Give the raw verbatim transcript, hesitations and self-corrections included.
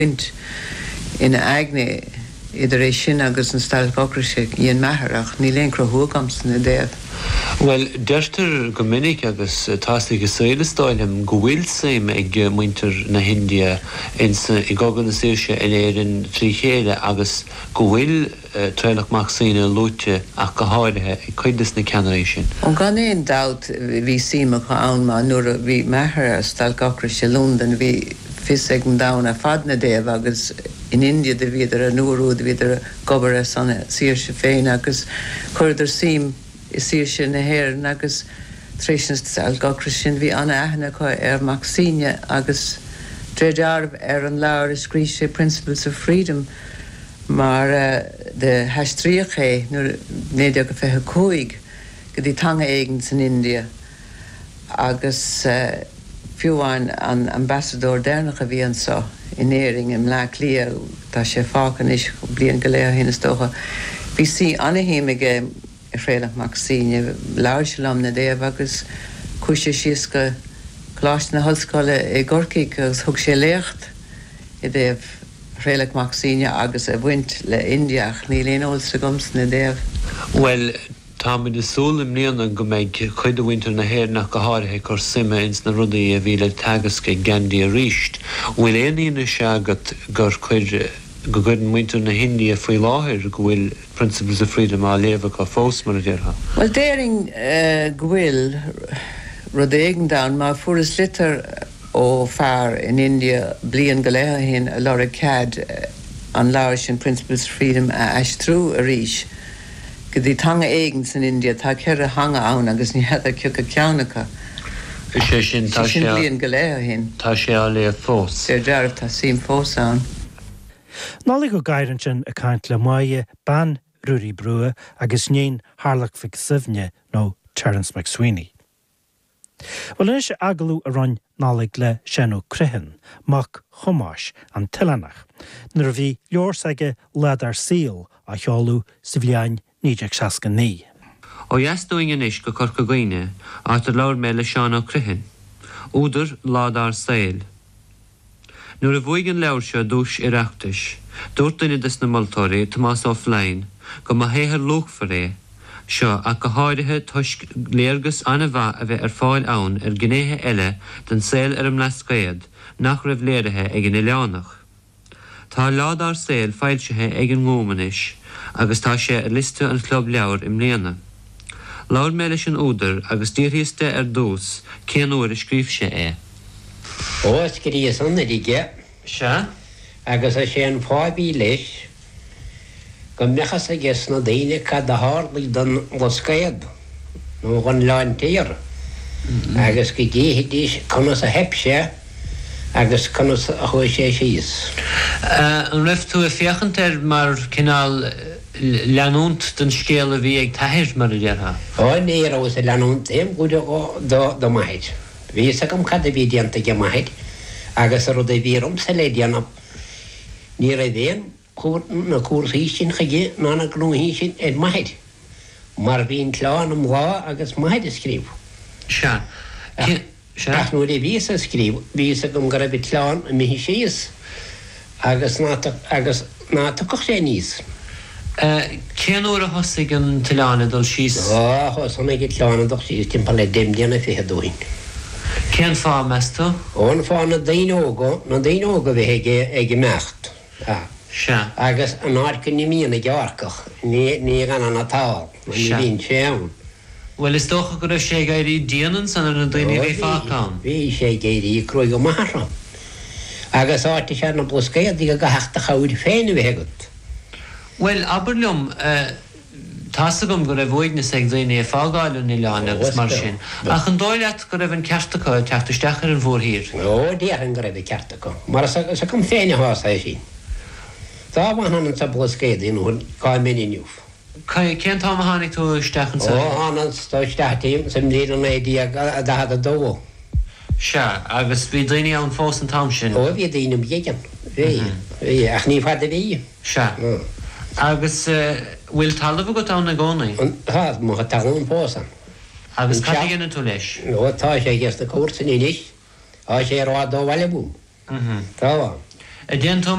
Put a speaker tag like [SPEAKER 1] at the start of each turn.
[SPEAKER 1] Wint in agne idir é sin agus an stal gocraise íon meharach ní léon crothúgamsa na déobh.
[SPEAKER 2] Well, deirtar go minic agus tásta go saoileáilm go bhfuil saim ag muintir na Hindia i gcogan na saoise in éireann trí chéile agus go bhfuil treilech maxína lúte ach go háirithe i chuidas na ceannaréis sin.
[SPEAKER 1] An gan éon dát bhí síime chu ann má nuair a bhí methar a stal gocraise Lúndan bhí fis ag an dán a fad na déobh agus in India de bhíidir a nuairú de bhíidir a gobar a sanna saoirse féin agus chuidir sím is sír sin na héir agus tréisins stal gocraise sin bhí anna aithne chu ar Maxine agus dréidearbh ar an leabhar is scríoise Principles of Freedom mar uh, de heistríoché nuair néidir go fethe cúig go dtí tanga éigans in India agus uh, fiúháin an ambassador déirnach a bhí an so in éiring im le lia tá sé fácan is blian go léir hínas dócha. Bhí sí anna híimige i fréilech Maxine leabhar selam na déobh agus cúise síos go chláiste na hoscoile i Gorcaigh agus thug sé léocht i déobh fréilech Maxine agus a bhaint le Indiaach ní léon óilsa gomsa na déobh.
[SPEAKER 2] Well, tá muid is súlam níana go méid chuid a bhaintear na héir nach go háirithe chu sime ins na rudaí a bhíle teagasca Gandhi a ríist. Bhfuil éonaíonna se agat gur chuid go gcuid an muintear na Hindia faoi láthir go bhfuil Principles of Freedom á léamh go fós mar a dtíortha.
[SPEAKER 1] Well, déiring uh, go bhfuil rud éigean dán má furas litar ó fearr in India blian go léithe hin a lora cad uh, an leabhar sin Principles of Freedom a aistrú a ríis. Go dtí tanga éigans in India tá ceir a hanga ann agus ní head a ciú go ceannacha.
[SPEAKER 2] sé sin tá sé
[SPEAKER 1] blian go léithe hin.
[SPEAKER 2] Tá sé á léamh fós.
[SPEAKER 1] Sé dearbh tá sim fós ann.
[SPEAKER 3] Nála go gairann sin a caint le maithe ban Ruairi Brua agus néon Harlach Fic Sibhne nó Terence McSweeney. Well, is sé agalú a ran nálaigh le Seanó Cruthain, mac chumáis an Tillanach, nuair a bhí leor aige leadar síl a cheolú sa bhliain níideag seasca ní.
[SPEAKER 2] Ó dheasúing inis go corca gaoine átar leabhar mé le Seanó Cruthain, údar ládar saoil. Nuair a bhuaigh an leabhar seo dúis ireachtais, dúirt duine des na moltóirí Tomás Ó Phlein go má héthar luachfar é, seo ach go háirithe tuisc léargus anna bheith a bheith ar fáil ann ar gnéithe eile den saoil ar an mleascéad nach raibh léirithe ag an Ileánach. Tá ládar saoil fáilsethe ag an ngómanis agus tá sé ar liste an chlub leabhar im léana. Leabhar mé leis an údar agus díorthaíosta ar dús cén uair a scríobh sé é.
[SPEAKER 4] Ó, scríos an ige.
[SPEAKER 2] Se?
[SPEAKER 4] Agus a sé an fábí leis go mechas a ges na daine cad a hálaigh don loscaid nó gan leáin tíir. Agus go ddíhidís conas a heb sé agus conas a chuir sé síos.
[SPEAKER 2] An raibh tú a fiochantar mar cinál leanúnt den scéal a bhí ag taithir mar a dtíortha?
[SPEAKER 4] Ó, ní rás a leanúnt éim gúide do maithid. Bhí sa gom cad a bhí dianta go maithid agus a rud a bhí romsa le dianam. Ní ra bhéon na cuasaí sin chaige ná na glúthaí sin ag maithid. Mar bhíon tláán am lá agus maithid a scríb.
[SPEAKER 2] Se.
[SPEAKER 4] Ach nuair a bhí a scríb, bhí sa gom gar a bhí tláán a mihí síos agus ná tucach sé níos.
[SPEAKER 2] Cén uair a thosaigh an tláán dul síos?
[SPEAKER 4] Á, thosanna ag tláán dul síos timpeall le dimdiana fithe dúin.
[SPEAKER 2] Cén fá measta?
[SPEAKER 4] Ón fá na dainóga, na dainóga bhí ag mecht.
[SPEAKER 2] Se.
[SPEAKER 4] Agus an áircin ní míonna gearcach, ní gan an atá, ní bhín sé ann.
[SPEAKER 2] Well, is dócha go raibh sé gairí díanaan san na daoine bhí fácán?
[SPEAKER 4] Bhí sé géirí cruig go maithra. Agus áirte sé na bluscaid go go heachta chaúid féin bhí agat.
[SPEAKER 2] Well, aber liom, tása gom go raibh bhuaignas ag daoine a fágáil in Ileán agus mar sin. Ach an dóileat go raibh an ceartacá teachtasteach ar an bhórthír.
[SPEAKER 4] Ó, díar go raibh ceartacá. Mar sa cum féine hása sin. Tá bhain an sa bluscaid in cá miniuh.
[SPEAKER 2] Cén tá a tháinig tú isteach an sa?
[SPEAKER 4] Ó, anan tá isteachtaím sem líon é dí a dahad a dó.
[SPEAKER 2] Se, agus bhí daoine an fós an tam sin?
[SPEAKER 4] Ó, bhí daoine bhéigean. Bhí, ach ní fad a bhí.
[SPEAKER 2] Se. Agus bhfuil talamh go tána gcónaí?
[SPEAKER 4] Tá, má talún pósan.
[SPEAKER 2] Agus cad dhéanann tú leis?
[SPEAKER 4] Ó, tá sé gas na cuasaí níos, á sé rád ó bhile bú. Tá bhá.
[SPEAKER 2] a déantá